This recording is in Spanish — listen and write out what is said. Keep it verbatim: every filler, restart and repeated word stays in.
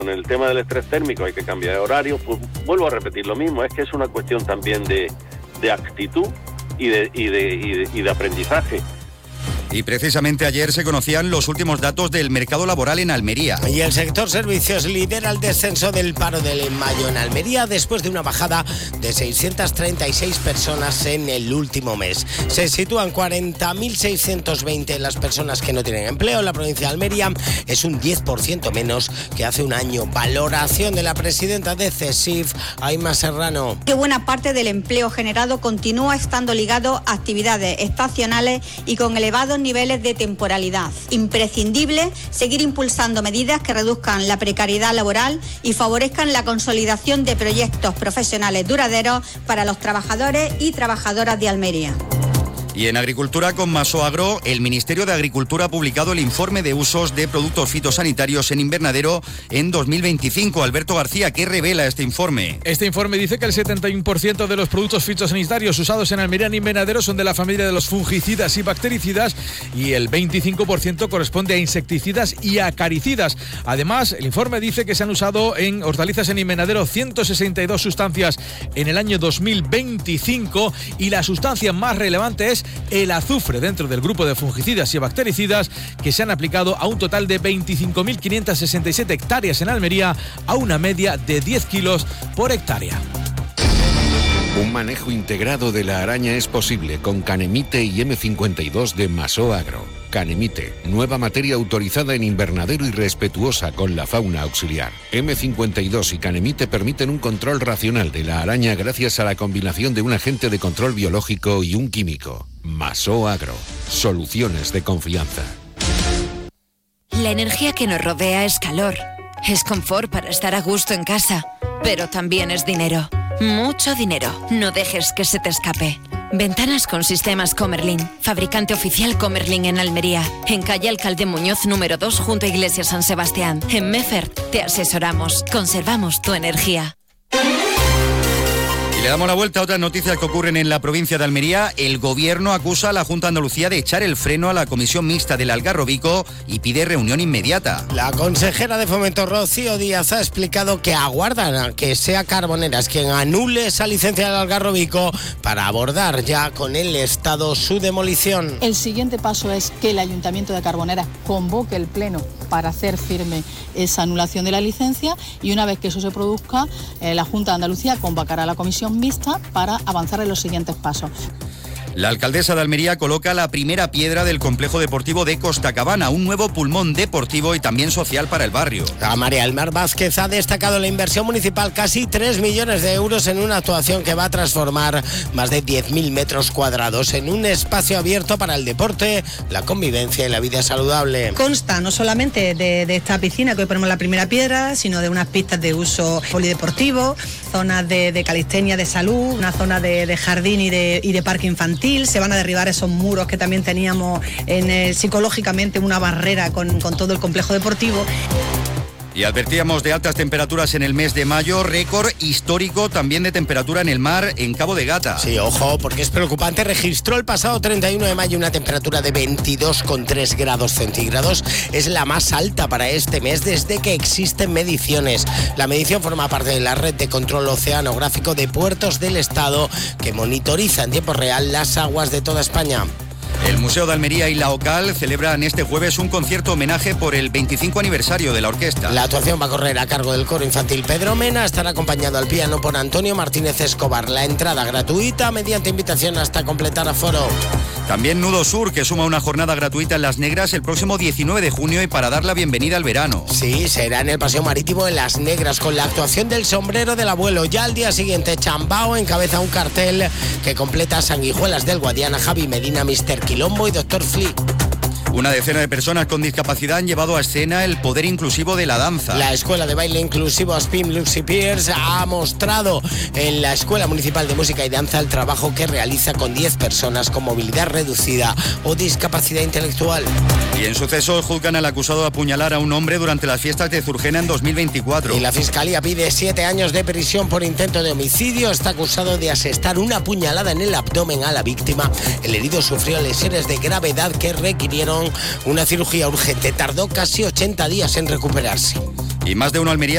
Con el tema del estrés térmico hay que cambiar de horario, pues vuelvo a repetir lo mismo, es que es una cuestión también de, de actitud y de, y, de, y, de, y de aprendizaje. Y precisamente ayer se conocían los últimos datos del mercado laboral en Almería. Y el sector servicios lidera el descenso del paro del mayo en Almería después de una bajada de seiscientas treinta y seis personas en el último mes. Se sitúan cuarenta mil seiscientos veinte las personas que no tienen empleo en la provincia de Almería. Es un diez por ciento menos que hace un año. Valoración de la presidenta de CESIF, Aima Serrano. Que buena parte del empleo generado continúa estando ligado a actividades estacionales y con elevados niveles de temporalidad. Imprescindible seguir impulsando medidas que reduzcan la precariedad laboral y favorezcan la consolidación de proyectos profesionales duraderos para los trabajadores y trabajadoras de Almería. Y en agricultura con Masoagro, el Ministerio de Agricultura ha publicado el informe de usos de productos fitosanitarios en invernadero en dos mil veinticinco. Alberto García, ¿qué revela este informe? Este informe dice que el setenta y uno por ciento de los productos fitosanitarios usados en Almería en invernadero son de la familia de los fungicidas y bactericidas y el veinticinco por ciento corresponde a insecticidas y acaricidas. Además, el informe dice que se han usado en hortalizas en invernadero ciento sesenta y dos sustancias en el año dos mil veinticinco y la sustancia más relevante es el azufre dentro del grupo de fungicidas y bactericidas que se han aplicado a un total de veinticinco mil quinientas sesenta y siete hectáreas en Almería a una media de diez kilos por hectárea. Un manejo integrado de la araña es posible con Canemite y eme cincuenta y dos de Masoagro. Canemite, nueva materia autorizada en invernadero y respetuosa con la fauna auxiliar. eme cincuenta y dos y Canemite permiten un control racional de la araña gracias a la combinación de un agente de control biológico y un químico. Masoagro, soluciones de confianza. La energía que nos rodea es calor, es confort para estar a gusto en casa, pero también es dinero. Mucho dinero. No dejes que se te escape. Ventanas con sistemas Comerlin. Fabricante oficial Comerlin en Almería. En calle Alcalde Muñoz número dos junto a Iglesia San Sebastián. En Meffert te asesoramos. Conservamos tu energía. Y le damos la vuelta a otras noticias que ocurren en la provincia de Almería. El gobierno acusa a la Junta de Andalucía de echar el freno a la comisión mixta del Algarrobico y pide reunión inmediata. La consejera de Fomento, Rocío Díaz, ha explicado que aguardan a que sea Carboneras quien anule esa licencia del Algarrobico para abordar ya con el Estado su demolición. El siguiente paso es que el Ayuntamiento de Carboneras convoque el Pleno para hacer firme esa anulación de la licencia y una vez que eso se produzca, eh, la Junta de Andalucía convocará a la comisión mixta para avanzar en los siguientes pasos. La alcaldesa de Almería coloca la primera piedra del complejo deportivo de Costacabana, un nuevo pulmón deportivo y también social para el barrio. La María del Mar Vázquez ha destacado la inversión municipal, casi tres millones de euros en una actuación que va a transformar más de diez mil metros cuadrados en un espacio abierto para el deporte, la convivencia y la vida saludable. Consta no solamente de, de esta piscina que hoy ponemos la primera piedra, sino de unas pistas de uso polideportivo, zonas de, de calistenia de salud, una zona de, de jardín y de, y de parque infantil. Se van a derribar esos muros que también teníamos en el, psicológicamente una barrera con, con todo el complejo deportivo. Y advertíamos de altas temperaturas en el mes de mayo, récord histórico también de temperatura en el mar en Cabo de Gata. Sí, ojo, porque es preocupante. Registró el pasado treinta y uno de mayo una temperatura de veintidós coma tres grados centígrados. Es la más alta para este mes desde que existen mediciones. La medición forma parte de la red de control oceanográfico de puertos del Estado que monitoriza en tiempo real las aguas de toda España. El Museo de Almería y la OCAL celebran este jueves un concierto homenaje por el veinticinco aniversario de la orquesta. La actuación va a correr a cargo del coro infantil Pedro Mena, estará acompañado al piano por Antonio Martínez Escobar. La entrada gratuita mediante invitación hasta completar aforo. También Nudo Sur, que suma una jornada gratuita en Las Negras el próximo diecinueve de junio y para dar la bienvenida al verano. Sí, será en el Paseo Marítimo de Las Negras con la actuación del Sombrero del Abuelo. Ya al día siguiente, Chambao encabeza un cartel que completa Sanguijuelas del Guadiana, Javi Medina, mister Quilombo y doctor Flea. Una decena de personas con discapacidad han llevado a escena el poder inclusivo de la danza. La Escuela de Baile Inclusivo Aspim Lucy Pierce ha mostrado en la Escuela Municipal de Música y Danza el trabajo que realiza con diez personas con movilidad reducida o discapacidad intelectual. Y en sucesos juzgan al acusado de apuñalar a un hombre durante las fiestas de Zurgena en dos mil veinticuatro. Y la Fiscalía pide siete años de prisión por intento de homicidio. Está acusado de asestar una puñalada en el abdomen a la víctima. El herido sufrió lesiones de gravedad que requirieron una cirugía urgente. Tardó casi ochenta días en recuperarse. Y más de uno almeriense